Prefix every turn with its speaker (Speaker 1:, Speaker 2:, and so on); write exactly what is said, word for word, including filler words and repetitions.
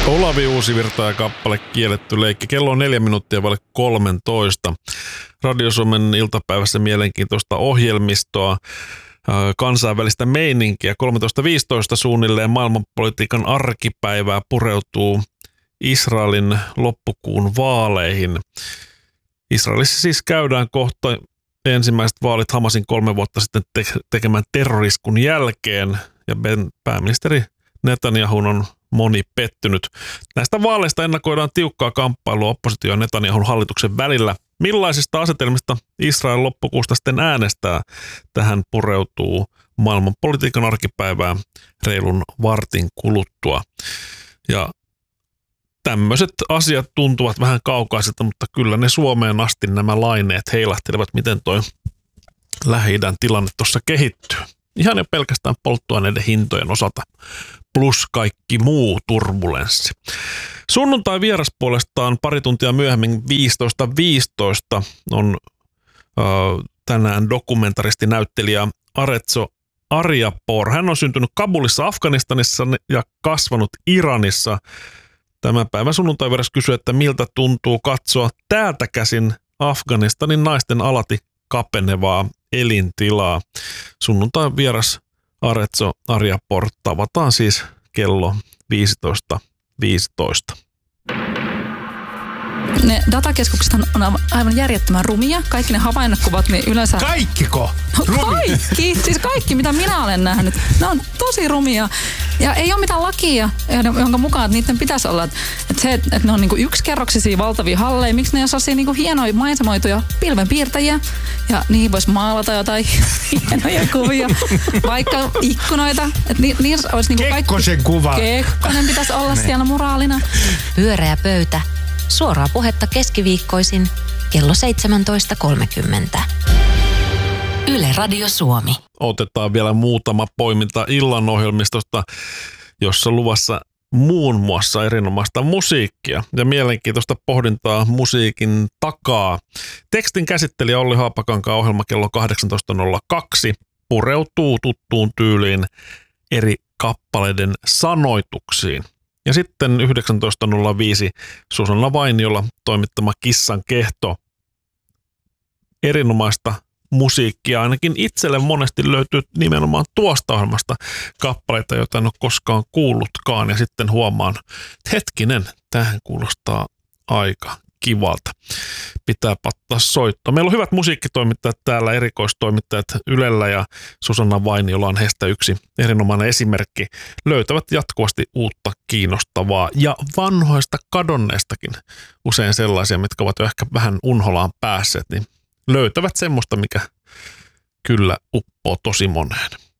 Speaker 1: Olavi Uusivirta ja kappale Kielletty leikki. Kello on neljä minuuttia vaille kolmentoista. Radio Suomen iltapäivässä mielenkiintoista ohjelmistoa, kansainvälistä meininkiä. kolmetoista viisitoista suunnilleen maailmanpolitiikan arkipäivää pureutuu Israelin loppukuun vaaleihin. Israelissa siis käydään kohta ensimmäiset vaalit Hamasin kolme vuotta sitten te- tekemään terroriskun jälkeen, ja pääministeri Netanyahun on moni pettynyt. Näistä vaaleista ennakoidaan tiukkaa kamppailua oppositio- ja Netanyahun hallituksen välillä. Millaisista asetelmista Israel loppukuusta sitten äänestää? Tähän pureutuu maailmanpolitiikan arkipäivää reilun vartin kuluttua. Ja tämmöiset asiat tuntuvat vähän kaukaisilta, mutta kyllä ne Suomeen asti nämä laineet heilahtelevat, miten toi Lähi-idän tilanne tuossa kehittyy. Ihan jo pelkästään polttoaineiden hintojen osalta, plus kaikki muu turbulenssi. Sunnuntai vieras puolestaan pari tuntia myöhemmin viisitoista viisitoista on äh, tänään dokumentaristi-näyttelijä Arezzo Ariapor. Hän on syntynyt Kabulissa Afganistanissa ja kasvanut Iranissa. Tämän päivän sunnuntai vieras kysyy, että miltä tuntuu katsoa täältä käsin Afganistanin naisten alati kapenevaa elintilaa. Sunnuntai vieras Arezzo Ariapor tavataan siis kello viisitoista viisitoista.
Speaker 2: Ne datakeskukset on aivan järjettömän rumia. Kaikki ne havainnotkuvat, niin yleensä...
Speaker 3: Kaikkiko?
Speaker 2: No, kaikki! Siis kaikki, mitä minä olen nähnyt. Ne on tosi rumia. Ja ei ole mitään lakia, jonka mukaan että niiden pitäisi olla. Että se, että ne on niinku yksikerroksisia valtavia halleja. Miksi ne ei ole sellaisia niinku hienoja maisemoituja pilvenpiirtäjiä? Ja niihin voisi maalata jotain hienoja kuvia. Vaikka ikkunoita. Että ni, niissä olisi niinku kaikki...
Speaker 3: Kekkosen kuva.
Speaker 2: Kekkonen pitäisi olla siellä muraalina.
Speaker 4: Pyöreä pöytä. Suoraa puhetta keskiviikkoisin kello seitsemäntoista kolmekymmentä. Yle Radio Suomi.
Speaker 1: Otetaan vielä muutama poiminta illan ohjelmistosta, jossa luvassa muun muassa erinomaista musiikkia ja mielenkiintoista pohdintaa musiikin takaa. Tekstin käsittelijä Olli Haapakankaan ohjelma kello kahdeksantoista nolla kaksi pureutuu tuttuun tyyliin eri kappaleiden sanoituksiin. Ja sitten yhdeksäntoista nolla viisi Susanna Vainiolla toimittama Kissan kehto. Erinomaista musiikkia ainakin itselle monesti löytyy nimenomaan tuosta ohjelmasta kappaleita, joita en ole koskaan kuullutkaan. Ja sitten huomaan, että hetkinen, tähän kuulostaa aika kivalta. Pitää pattaa soitto. Meillä on hyvät musiikkitoimittajat täällä, erikoistoimittajat Ylellä, ja Susanna Vainiola on heistä yksi erinomainen esimerkki. Löytävät jatkuvasti uutta kiinnostavaa ja vanhoista kadonneistakin, usein sellaisia, mitkä ovat jo ehkä vähän unholaan päässeet, niin löytävät semmoista, mikä kyllä uppoo tosi moneen.